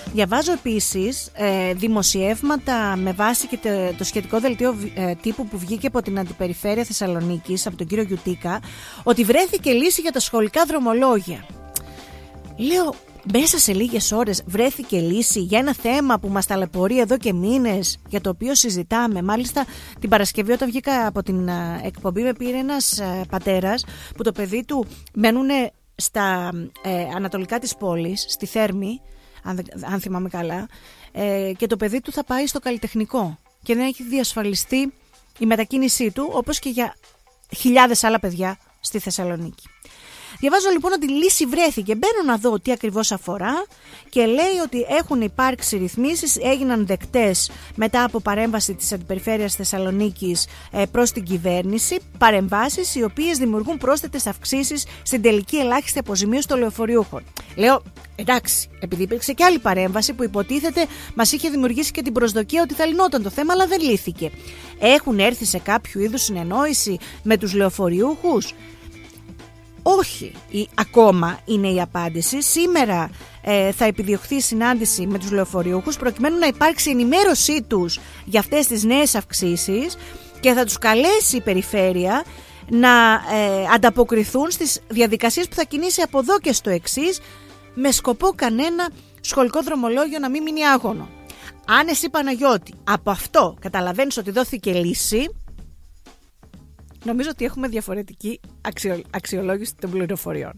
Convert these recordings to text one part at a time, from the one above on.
Διαβάζω επίσης δημοσιεύματα με βάση και το σχετικό δελτίο τύπου που βγήκε από την Αντιπεριφέρεια Θεσσαλονίκης, από τον κύριο Γιουτίκα, ότι βρέθηκε λύση για τα σχολικά δρομολόγια. Λέω, μέσα σε λίγες ώρες βρέθηκε λύση για ένα θέμα που μας ταλαιπωρεί εδώ και μήνες, για το οποίο συζητάμε. Μάλιστα την Παρασκευή, όταν βγήκα από την εκπομπή, με πήρε ένας πατέρας που το παιδί του μένουν στα ανατολικά της πόλης, στη Θέρμη, αν θυμάμαι καλά, και το παιδί του θα πάει στο καλλιτεχνικό και δεν έχει διασφαλιστεί η μετακίνησή του, όπως και για χιλιάδες άλλα παιδιά στη Θεσσαλονίκη. Διαβάζω λοιπόν ότι η λύση βρέθηκε. Μπαίνω να δω τι ακριβώς αφορά και λέει ότι έχουν υπάρξει ρυθμίσεις, έγιναν δεκτές μετά από παρέμβαση της Αντιπεριφέρειας Θεσσαλονίκης προς την κυβέρνηση, παρεμβάσεις οι οποίες δημιουργούν πρόσθετες αυξήσεις στην τελική ελάχιστη αποζημίωση των λεωφοριούχων. Λέω, εντάξει, επειδή υπήρξε και άλλη παρέμβαση που υποτίθεται μας είχε δημιουργήσει και την προσδοκία ότι θα λυνόταν το θέμα, αλλά δεν λύθηκε. Έχουν έρθει σε κάποιο είδους συνεννόηση με τους λεωφοριούχους? Όχι, ακόμα είναι η απάντηση. Σήμερα θα επιδιωχθεί συνάντηση με τους λεωφοριούχους προκειμένου να υπάρξει ενημέρωσή τους για αυτές τις νέες αυξήσεις και θα τους καλέσει η περιφέρεια να ανταποκριθούν στις διαδικασίες που θα κινήσει από εδώ και στο εξής, με σκοπό κανένα σχολικό δρομολόγιο να μην μείνει άγωνο. Αν εσύ, Παναγιώτη, από αυτό καταλαβαίνεις ότι δόθηκε λύση, νομίζω ότι έχουμε διαφορετική αξιολόγηση των πληροφοριών.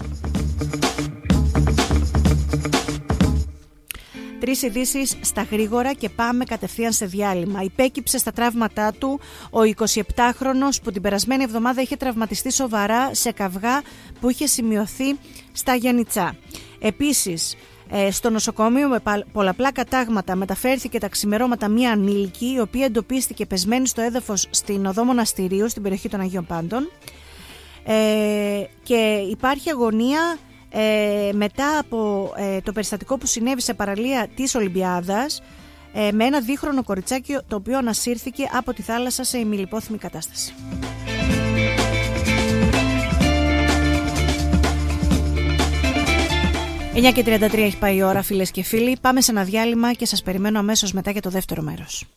3 ειδήσεις στα γρήγορα και πάμε κατευθείαν σε διάλειμμα. Υπέκυψε στα τραύματά του ο 27χρονος που την περασμένη εβδομάδα είχε τραυματιστεί σοβαρά σε καυγά που είχε σημειωθεί στα Γιαννιτσά. Επίσης, στο νοσοκομείο με πολλαπλά κατάγματα μεταφέρθηκε τα ξημερώματα μία ανήλικη, η οποία εντοπίστηκε πεσμένη στο έδαφος στην οδό Μοναστηρίου, στην περιοχή των Αγίων Πάντων, και υπάρχει αγωνία μετά από το περιστατικό που συνέβη σε παραλία της Ολυμπιάδας με ένα 2χρονο κοριτσάκι, το οποίο ανασύρθηκε από τη θάλασσα σε ημιλιπόθυμη κατάσταση. 9:33 έχει πάει η ώρα, φίλες και φίλοι. Πάμε σε ένα διάλειμμα και σας περιμένω αμέσως μετά για το δεύτερο μέρος.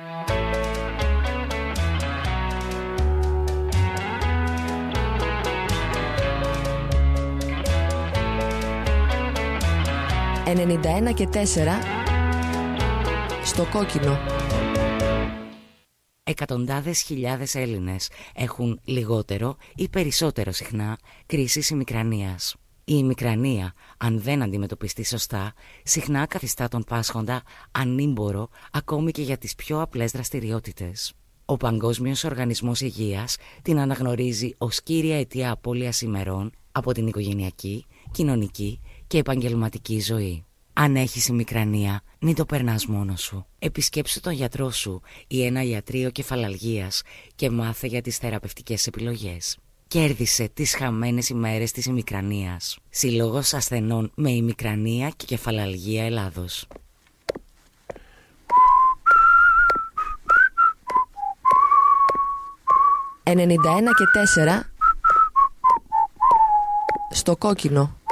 «91,4» στο κόκκινο. Εκατοντάδες χιλιάδες Έλληνες έχουν λιγότερο ή περισσότερο συχνά κρίσεις ημικρανίας. Η ημικρανία, αν δεν αντιμετωπιστεί σωστά, συχνά καθιστά τον πάσχοντα ανήμπορο ακόμη και για τις πιο απλές δραστηριότητες. Ο Παγκόσμιος Οργανισμός Υγείας την αναγνωρίζει ως κύρια αιτία απώλειας ημερών από την οικογενειακή, κοινωνική και επαγγελματική ζωή. Αν έχεις ημικρανία, μην το περνάς μόνος σου. Επισκέψου τον γιατρό σου ή ένα ιατρείο κεφαλαλγίας και μάθε για τις θεραπευτικές επιλογές. Κέρδισε τις χαμένες ημέρες της ημικρανίας. Συλλόγος ασθενών με ημικρανία και κεφαλαλγία Ελλάδος. «91,4» στο κόκκινο.